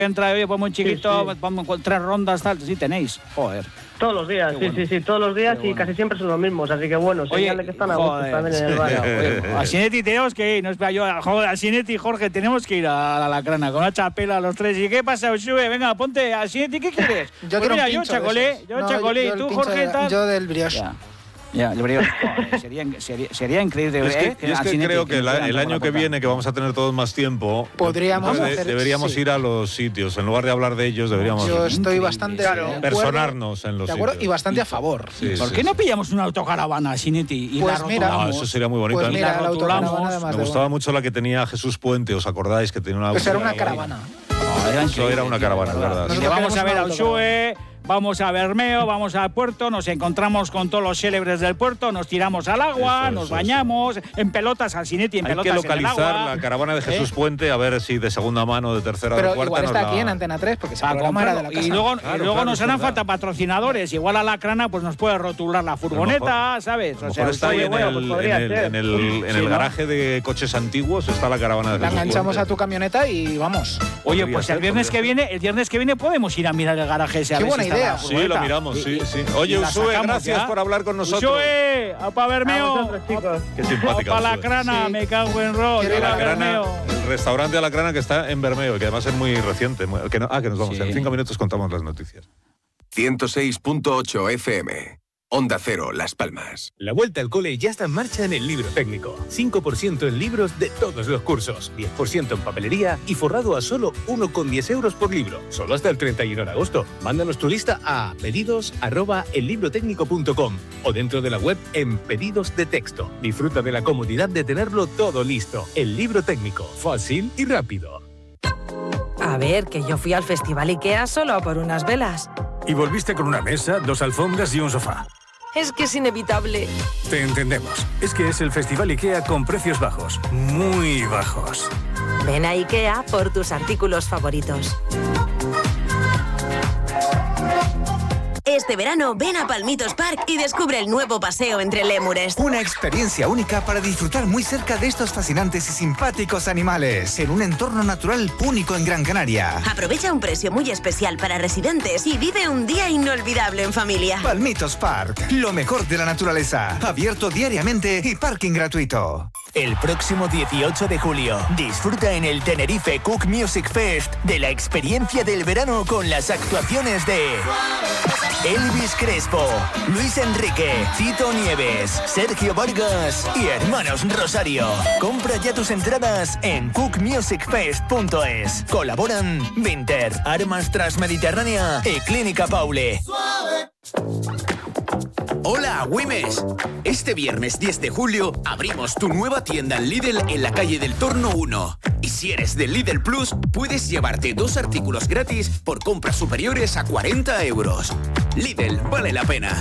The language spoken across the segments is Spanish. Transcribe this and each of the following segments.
entra, oye, pues muy chiquito, vamos con 3 rondas, tal, sí tenéis, joder. Todos los días, sí, todos los días y casi siempre son los mismos, así que bueno, señal de que están a gusto también en el bar. A Sinetti tenemos que ir, no espera yo, joder, a Sinetti y Jorge tenemos que ir a la Lacrana con una chapela los 3. ¿Y qué pasa, Ushue? Venga, ponte a Sinetti, ¿qué quieres? Yo quiero mira, un pincho yo chacolé, y tú, Jorge, tal. Yo del brioche. Ya, el brioche. Sería increíble. Es que creo que el año que viene, que vamos a tener todos más tiempo, deberíamos ir a los sitios. En lugar de hablar de ellos, deberíamos Yo estoy bastante personarnos en los sitios. Y bastante a favor. ¿Por qué no pillamos una autocaravana, Sinetti? Y pues mira, eso sería muy bonito. Pues mira, la autocaravana me gustaba mucho la que tenía Jesús Puente, ¿os acordáis? Que tenía una... Pues era una caravana. Eso era una caravana, ¿verdad? Y vamos a ver a Ushue, vamos a Bermeo, vamos al puerto, nos encontramos con todos los célebres del puerto, nos tiramos al agua, nos bañamos, en pelotas al Sinetti, en pelotas en el agua. Hay que localizar la caravana de Jesús Puente, a ver si de segunda mano, de tercera o de cuarta. Pero igual está aquí en Antena 3, porque se programa era de la casa. Y luego nos harán falta patrocinadores, igual a la Lacrana pues nos puede rotular la furgoneta, ¿sabes? O sea, está ahí en el garaje de coches antiguos, está la caravana de Jesús Puente. La enganchamos a tu camioneta y vamos. Oye, pues el viernes que viene podemos ir a mirar el garaje ese. Qué buena idea. Sí, lo miramos, sí. Oye, Ushue, gracias por hablar con nosotros. Ushue, a Bermeo. Qué simpática. A Lacrana, me cago en Ross. El restaurante de Lacrana que está en Bermeo, que además es muy reciente. Que nos vamos. En 5 minutos contamos las noticias. 106.8 FM. Onda Cero, Las Palmas. La vuelta al cole ya está en marcha en el Libro Técnico. 5% en libros de todos los cursos, 10% en papelería y forrado a solo 1,10 euros por libro. Solo hasta el 31 de agosto. Mándanos tu lista a pedidos@ellibrotecnico.com o dentro de la web en Pedidos de Texto. Disfruta de la comodidad de tenerlo todo listo. El Libro Técnico. Fácil y rápido. A ver, que yo fui al Festival IKEA solo por unas velas. Y volviste con una mesa, 2 alfombras y un sofá. Es que es inevitable. Te entendemos. Es que es el Festival IKEA con precios bajos. Muy bajos. Ven a IKEA por tus artículos favoritos. Este verano ven a Palmitos Park y descubre el nuevo paseo entre lémures. Una experiencia única para disfrutar muy cerca de estos fascinantes y simpáticos animales, en un entorno natural único en Gran Canaria. Aprovecha un precio muy especial para residentes y vive un día inolvidable en familia. Palmitos Park, lo mejor de la naturaleza, abierto diariamente y parking gratuito. El próximo 18 de julio, disfruta en el Tenerife Cook Music Fest de la experiencia del verano con las actuaciones de Elvis Crespo, Luis Enrique, Tito Nieves, Sergio Vargas y Hermanos Rosario. Compra ya tus entradas en cookmusicfest.es. Colaboran Vinter, Armas Transmediterránea y Clínica Paule. Hola, Güemes. Este viernes 10 de julio abrimos tu nueva tienda en Lidl en la calle del Torno 1. Y si eres de Lidl Plus, puedes llevarte 2 artículos gratis por compras superiores a 40 euros. Lidl, vale la pena.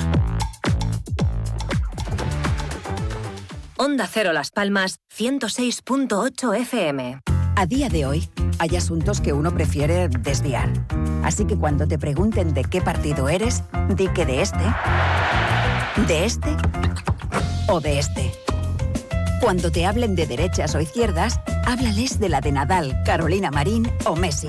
Onda Cero Las Palmas, 106.8 FM. A día de hoy, hay asuntos que uno prefiere desviar. Así que cuando te pregunten de qué partido eres, di que de este o de este. Cuando te hablen de derechas o izquierdas, háblales de la de Nadal, Carolina Marín o Messi.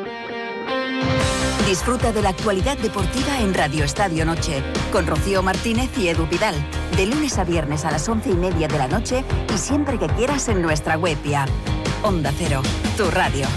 Disfruta de la actualidad deportiva en Radio Estadio Noche, con Rocío Martínez y Edu Vidal, de lunes a viernes a las 11:30 de la noche y siempre que quieras en nuestra web y app. Onda Cero, tu radio.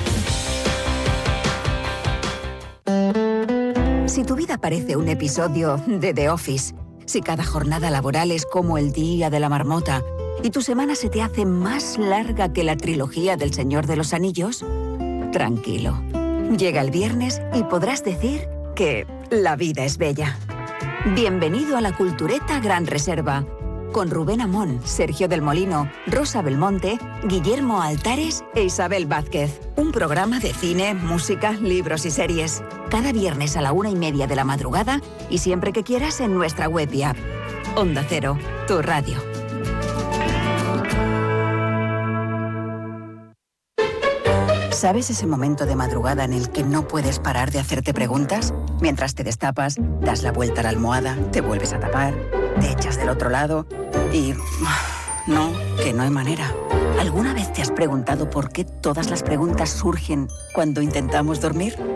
Si tu vida parece un episodio de The Office, si cada jornada laboral es como el día de la marmota y tu semana se te hace más larga que la trilogía del Señor de los Anillos, tranquilo. Llega el viernes y podrás decir que la vida es bella. Bienvenido a la Cultureta Gran Reserva, con Rubén Amón, Sergio del Molino, Rosa Belmonte, Guillermo Altares e Isabel Vázquez. Un programa de cine, música, libros y series. Cada viernes a la 1:30 de la madrugada y siempre que quieras en nuestra web y app. Onda Cero, tu radio. ¿Sabes ese momento de madrugada en el que no puedes parar de hacerte preguntas? Mientras te destapas, das la vuelta a la almohada, te vuelves a tapar, te echas del otro lado y... no, que no hay manera. ¿Alguna vez te has preguntado por qué todas las preguntas surgen cuando intentamos dormir?